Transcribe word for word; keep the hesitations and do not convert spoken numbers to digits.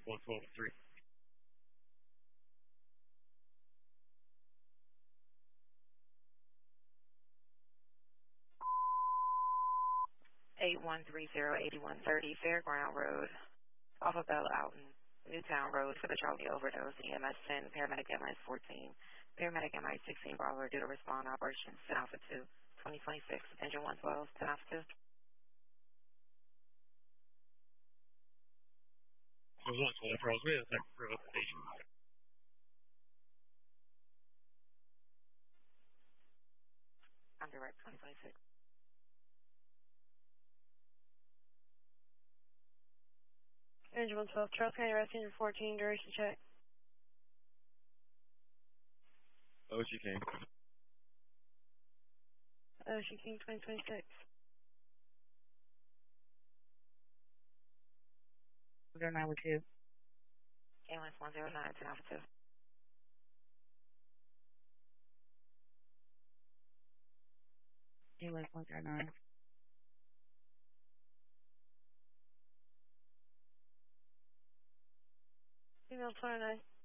one twelve three. eight one three zero, eight one three zero Fairground Road, off of Bella Alton, Newtown Road for the Charlie overdose, E M S ten, paramedic M I fourteen, paramedic M I sixteen, Bravo, due to respond operation ten Alpha two, twenty twenty-six, engine one twelve, ten Alpha two. So one twelve Charles Way, that's for station. I'm direct twenty twenty-six. Engine one twelve, Charles County Rescue Engine fourteen, duration check. O G King. Ocean King twenty twenty-six. zero nine one two. Ambulance one zero nine, ten Alpha two. Ambulance one zero nine. Female twenty-nine.